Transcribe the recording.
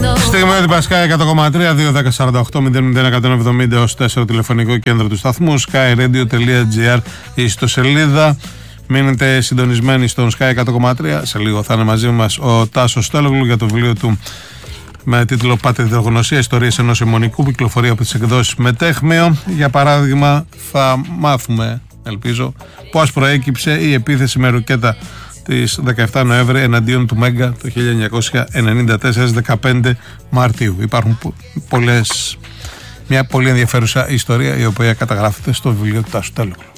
Στιγμή ότι Πασκάι 100,3, 2-10-48-001-170 ως 4 τηλεφωνικό κέντρο του σταθμού, skyradio.gr η ιστοσελίδα. Μείνετε συντονισμένοι στον Sky 100,3. Σε λίγο θα είναι μαζί μας ο Τάσος Στέλογλου για το βιβλίο του με τίτλο Πατριδογνωσία, ιστορίες ενός αιμονικού, που κυκλοφορεί από τις εκδόσεις Μετέχμιο. Για παράδειγμα, θα μάθουμε, ελπίζω, πώς προέκυψε η επίθεση με ρουκέτα της 17 Νοέμβρη εναντίον του Μέγκα το 1994, 15 Μαρτίου. Υπάρχουν μια πολύ ενδιαφέρουσα ιστορία, η οποία καταγράφεται στο βιβλίο του Τάσου Στέλογλου.